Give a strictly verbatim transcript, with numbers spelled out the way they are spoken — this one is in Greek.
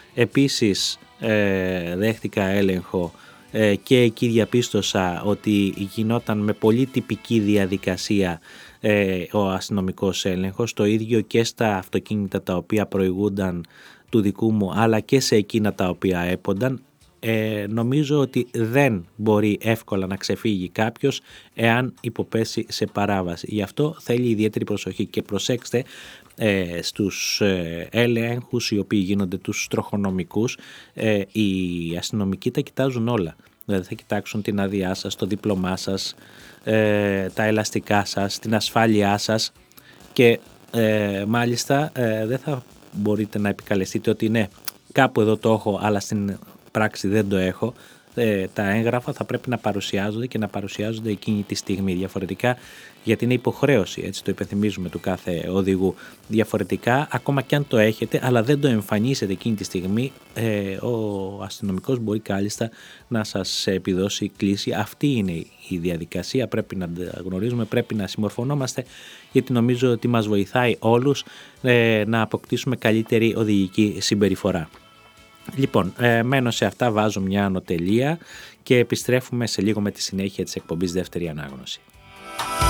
Επίσης ε, δέχτηκα έλεγχο ε, και εκεί διαπίστωσα ότι γινόταν με πολύ τυπική διαδικασία ε, ο αστυνομικός έλεγχος, το ίδιο και στα αυτοκίνητα τα οποία προηγούνταν του δικού μου, αλλά και σε εκείνα τα οποία έπονταν. Ε, νομίζω ότι δεν μπορεί εύκολα να ξεφύγει κάποιος εάν υποπέσει σε παράβαση. Γι' αυτό θέλει ιδιαίτερη προσοχή και προσέξτε ε, στους ε, έλεγχους οι οποίοι γίνονται, τους τροχονομικούς, ε, οι αστυνομικοί τα κοιτάζουν όλα. Δηλαδή θα κοιτάξουν την άδειά σας, το δίπλωμά σας, ε, τα ελαστικά σας, την ασφάλειά σας και ε, μάλιστα ε, δεν θα μπορείτε να επικαλεστείτε ότι ναι, κάπου εδώ το έχω αλλά στην πράξη δεν το έχω. Ε, τα έγγραφα θα πρέπει να παρουσιάζονται και να παρουσιάζονται εκείνη τη στιγμή. Διαφορετικά, γιατί είναι υποχρέωση, έτσι το υπενθυμίζουμε, του κάθε οδηγού. Διαφορετικά, ακόμα και αν το έχετε, αλλά δεν το εμφανίσετε εκείνη τη στιγμή, ε, ο αστυνομικός μπορεί κάλλιστα να σας επιδώσει κλίση. Αυτή είναι η διαδικασία, πρέπει να γνωρίζουμε, πρέπει να συμμορφωνόμαστε, γιατί νομίζω ότι μας βοηθάει όλους ε, να αποκτήσουμε καλύτερη οδηγική συμπεριφορά. Λοιπόν, ε, μένω σε αυτά, βάζω μια ανωτελεία και επιστρέφουμε σε λίγο με τη συνέχεια της εκπομπής Δεύτερη Ανάγνωση.